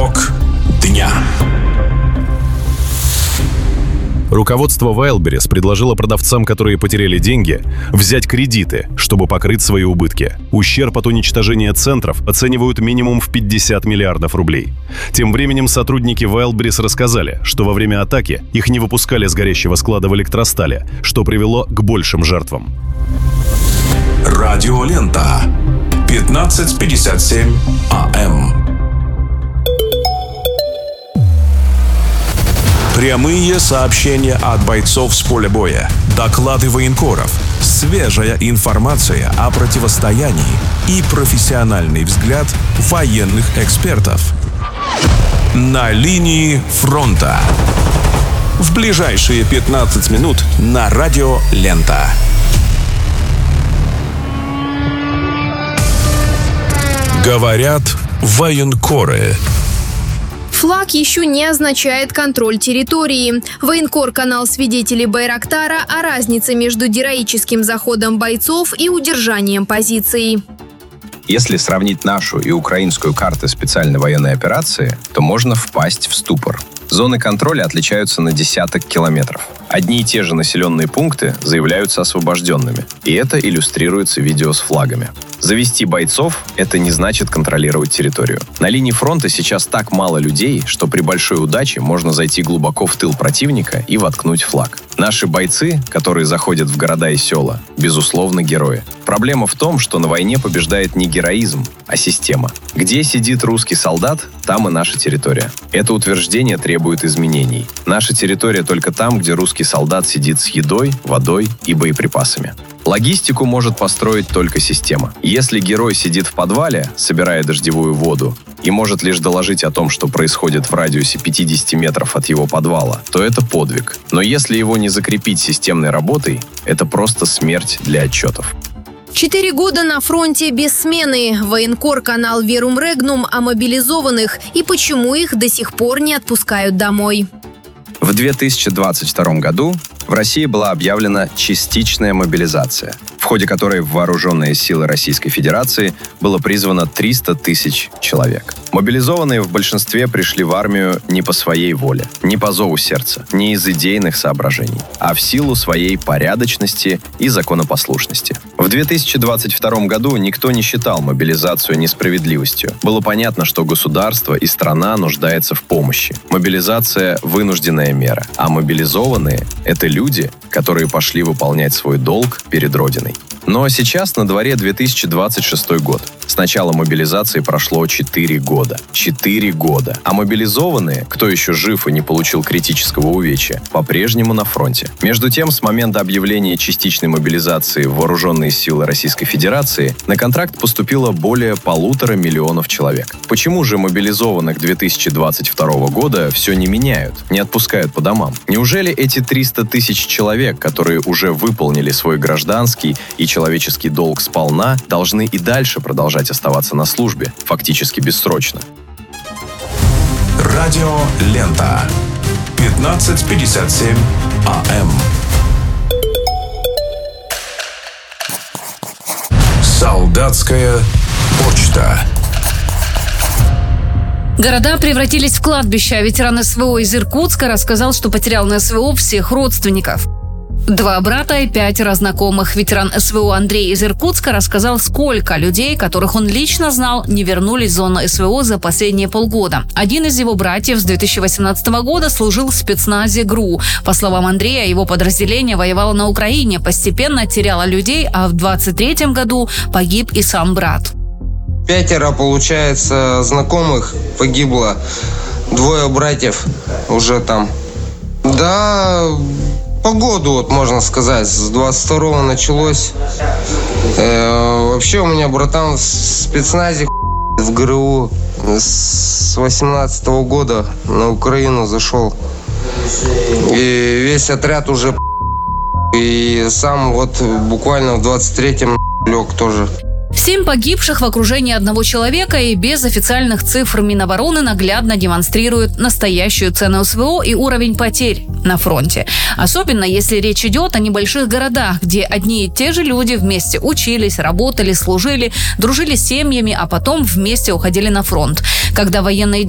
Итог дня. Руководство Wildberries предложило продавцам, которые потеряли деньги, взять кредиты, чтобы покрыть свои убытки. Ущерб от уничтожения центров оценивают минимум в 50 миллиардов рублей. Тем временем сотрудники Wildberries рассказали, что во время атаки их не выпускали с горящего склада в Электростале, что привело к большим жертвам. Радиолента. 15:57 АМ. Прямые сообщения от бойцов с поля боя, доклады военкоров, свежая информация о противостоянии и профессиональный взгляд военных экспертов. На линии фронта. В ближайшие 15 минут на Радио Лента. Говорят военкоры. Флаг еще не означает контроль территории. Военкор-канал свидетелей Байрактара о разнице между героическим заходом бойцов и удержанием позиций. Если сравнить нашу и украинскую карты специальной военной операции, то можно впасть в ступор. Зоны контроля отличаются на десяток километров. Одни и те же населенные пункты заявляются освобожденными, и это иллюстрируется видео с флагами. Завести бойцов – это не значит контролировать территорию. На линии фронта сейчас так мало людей, что при большой удаче можно зайти глубоко в тыл противника и воткнуть флаг. Наши бойцы, которые заходят в города и села, безусловно, герои. Проблема в том, что на войне побеждает не героизм, а система. Где сидит русский солдат, там и наша территория. Это утверждение требует изменений. Наша территория только там, где русский солдат сидит с едой, водой и боеприпасами. Логистику может построить только система. Если герой сидит в подвале, собирая дождевую воду, и может лишь доложить о том, что происходит в радиусе 50 метров от его подвала, то это подвиг. Но если его не закрепить системной работой, это просто смерть для отчетов. 4 года на фронте без смены. Военкор-канал Verum Regnum о мобилизованных и почему их до сих пор не отпускают домой. В 2022 году в России была объявлена частичная мобилизация, в ходе которой в вооруженные силы Российской Федерации было призвано 300 тысяч человек. Мобилизованные в большинстве пришли в армию не по своей воле, не по зову сердца, не из идейных соображений, а в силу своей порядочности и законопослушности. В 2022 году никто не считал мобилизацию несправедливостью. Было понятно, что государство и страна нуждаются в помощи. Мобилизация – вынужденная мера, а мобилизованные – это люди, которые пошли выполнять свой долг перед Родиной. Но сейчас на дворе 2026 год. С начала мобилизации прошло 4 года. 4 года. А мобилизованные, кто еще жив и не получил критического увечья, по-прежнему на фронте. Между тем, с момента объявления частичной мобилизации в вооруженные силы Российской Федерации на контракт поступило более 1,5 миллиона человек. Почему же мобилизованных 2022 года все не меняют, не отпускают по домам? Неужели эти 300 тысяч человек, которые уже выполнили свой гражданский и человеческий долг сполна, должны и дальше продолжать оставаться на службе, фактически бессрочно? Радио Лента. 15:57 АМ. Солдатская почта. Города превратились в кладбища. Ветеран СВО из Иркутска рассказал, что потерял на СВО всех родственников. 2 брата и 5 знакомых. Ветеран СВО Андрей из Иркутска рассказал, сколько людей, которых он лично знал, не вернулись в зону СВО за последние полгода. Один из его братьев с 2018 года служил в спецназе ГРУ. По словам Андрея, его подразделение воевало на Украине, постепенно теряло людей, а в 2023 году погиб и сам брат. 5, получается, знакомых погибло. 2 братьев уже там. Да, по году, вот можно сказать, с 22-го началось. Вообще у меня братан в спецназе в ГРУ с 18-го года на Украину зашел. И весь отряд уже и сам вот буквально в 23-м лег тоже. 7 погибших в окружении одного человека и без официальных цифр Минобороны наглядно демонстрируют настоящую цену СВО и уровень потерь на фронте. Особенно, если речь идет о небольших городах, где одни и те же люди вместе учились, работали, служили, дружили с семьями, а потом вместе уходили на фронт. Когда военные